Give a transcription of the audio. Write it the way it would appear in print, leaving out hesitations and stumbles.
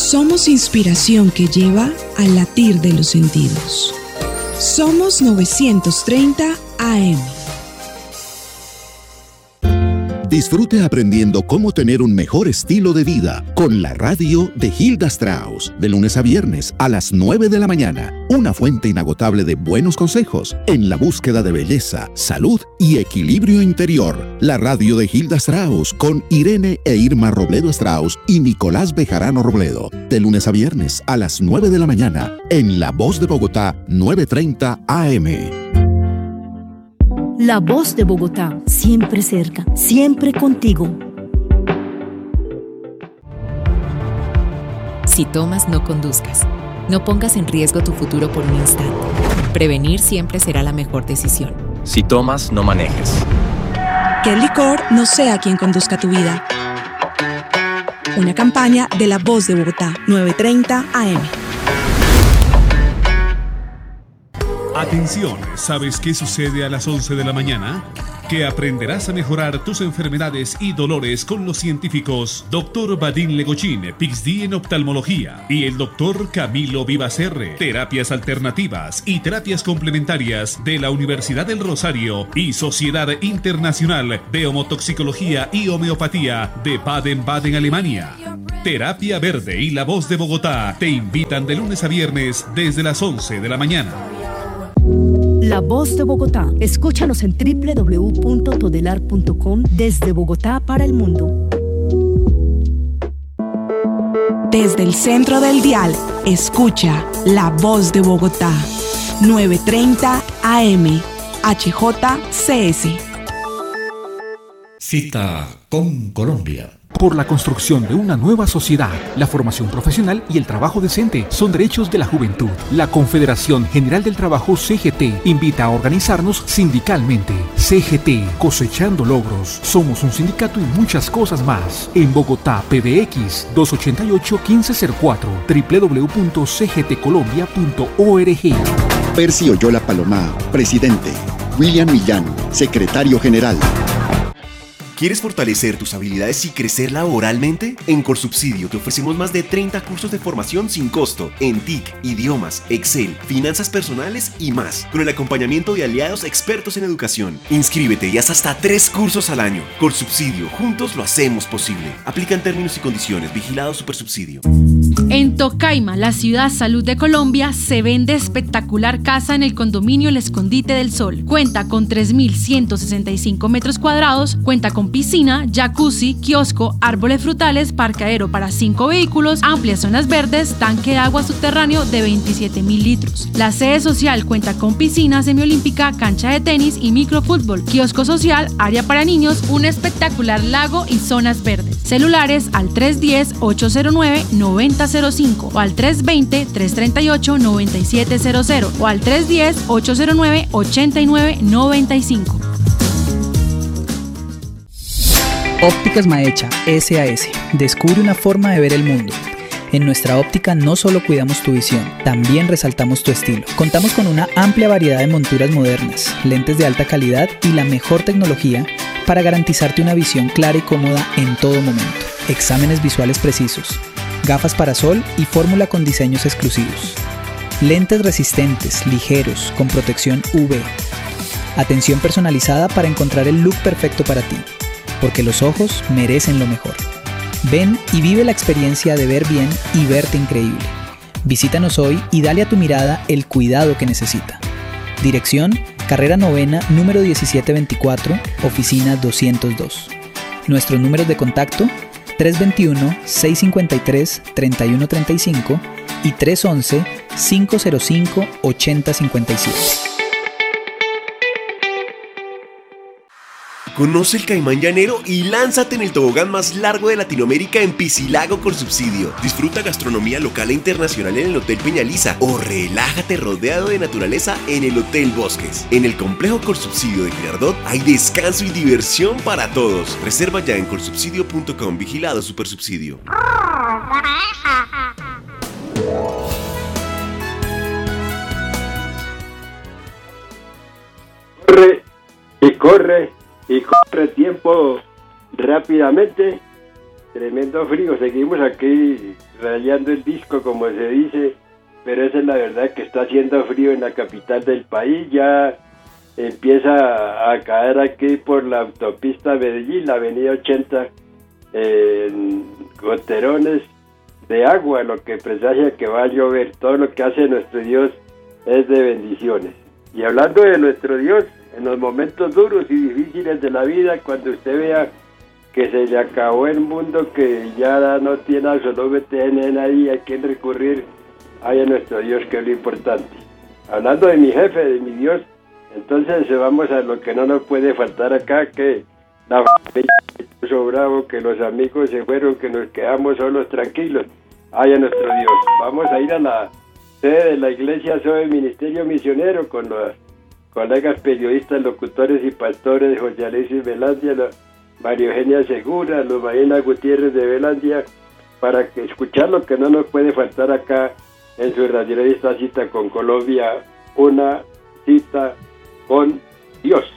Somos inspiración que lleva al latir de los sentidos. Somos 930 AM. Disfrute aprendiendo cómo tener un mejor estilo de vida con la radio de Hilda Strauss, de lunes a viernes a las 9 de la mañana. Una fuente inagotable de buenos consejos en la búsqueda de belleza, salud y equilibrio interior. La radio de Hilda Strauss con Irene e Irma Robledo Strauss y Nicolás Bejarano Robledo, de lunes a viernes a las 9 de la mañana en La Voz de Bogotá, 9:30 AM. La Voz de Bogotá, siempre cerca, siempre contigo. Si tomas, no conduzcas. No pongas en riesgo tu futuro por un instante. Prevenir siempre será la mejor decisión. Si tomas, no manejes. Que el licor no sea quien conduzca tu vida. Una campaña de La Voz de Bogotá, 9:30 AM. Atención, ¿sabes qué sucede a las 11 de la mañana? Que aprenderás a mejorar tus enfermedades y dolores con los científicos Dr. Vadim Legochín, PhD en oftalmología, y el Dr. Camilo Vivacerre, terapias alternativas y terapias complementarias de la Universidad del Rosario y Sociedad Internacional de Homotoxicología y Homeopatía de Baden-Baden, Alemania. Terapia Verde y La Voz de Bogotá te invitan de lunes a viernes desde las 11 de la mañana. La Voz de Bogotá. Escúchanos en www.todelar.com desde Bogotá para el mundo. Desde el centro del dial, escucha La Voz de Bogotá, 9:30 AM, HJCS. Cita con Colombia. Por la construcción de una nueva sociedad, la formación profesional y el trabajo decente son derechos de la juventud. La Confederación General del Trabajo CGT invita a organizarnos sindicalmente. CGT, cosechando logros. Somos un sindicato y muchas cosas más. En Bogotá, PBX 288-1504, www.cgtcolombia.org. Percy Oyola Palomá, presidente. William Millán, secretario general. ¿Quieres fortalecer tus habilidades y crecer laboralmente? En Corsubsidio te ofrecemos más de 30 cursos de formación sin costo en TIC, idiomas, Excel, finanzas personales y más, con el acompañamiento de aliados expertos en educación. Inscríbete y haz hasta 3 cursos al año. Corsubsidio, juntos lo hacemos posible. Aplican términos y condiciones. Vigilado Supersubsidio. En Tocaima, la ciudad salud de Colombia, se vende espectacular casa en el condominio El Escondite del Sol. Cuenta con 3.165 metros cuadrados, cuenta con piscina, jacuzzi, kiosco, árboles frutales, parqueadero para 5 vehículos, amplias zonas verdes, tanque de agua subterráneo de 27.000 litros. La sede social cuenta con piscina semiolímpica, cancha de tenis y microfútbol, kiosco social, área para niños, un espectacular lago y zonas verdes. Celulares al 310-809-9005 o al 320-338-9700 o al 310-809-8995. Ópticas Maecha, SAS. Descubre una forma de ver el mundo. En nuestra óptica no solo cuidamos tu visión, también resaltamos tu estilo. Contamos con una amplia variedad de monturas modernas, lentes de alta calidad y la mejor tecnología para garantizarte una visión clara y cómoda en todo momento. Exámenes visuales precisos, gafas para sol y fórmula con diseños exclusivos. Lentes resistentes, ligeros, con protección UV. Atención personalizada para encontrar el look perfecto para ti. Porque los ojos merecen lo mejor. Ven y vive la experiencia de ver bien y verte increíble. Visítanos hoy y dale a tu mirada el cuidado que necesita. Dirección, Carrera Novena, número 1724, oficina 202. Nuestros números de contacto, 321-653-3135 y 311-505-8057. Conoce el Caimán Llanero y lánzate en el tobogán más largo de Latinoamérica en Piscilago Corsubsidio. Disfruta gastronomía local e internacional en el Hotel Peñaliza o relájate rodeado de naturaleza en el Hotel Bosques. En el complejo Corsubsidio de Girardot hay descanso y diversión para todos. Reserva ya en corsubsidio.com. Vigilado Supersubsidio. Corre y corre el tiempo rápidamente tremendo frío. Seguimos aquí rayando el disco, como se dice, pero esa es la verdad, que está haciendo frío en la capital del país. Ya empieza a caer aquí por la autopista Medellín, la avenida 80, goterones de agua, lo que presagia que va a llover. Todo lo que hace nuestro Dios es de bendiciones. Y hablando de nuestro Dios, en los momentos duros y difíciles de la vida, cuando usted vea que se le acabó el mundo, que ya no tiene absolutamente nadie a quien recurrir, hay a nuestro Dios, que es lo importante. Hablando de mi jefe, de mi Dios, entonces vamos a lo que no nos puede faltar acá, que la familia puso bravo, que los amigos se fueron, que nos quedamos solos tranquilos. Hay a nuestro Dios. Vamos a ir a la sede de la iglesia SOE Ministerio Misionero con los colegas periodistas, locutores y pastores de José Alexis Velandia, María Eugenia Segura, Luz Marina Gutiérrez de Velandia, para que escuchar lo que no nos puede faltar acá en su radio, esta cita con Colombia, una cita con Dios.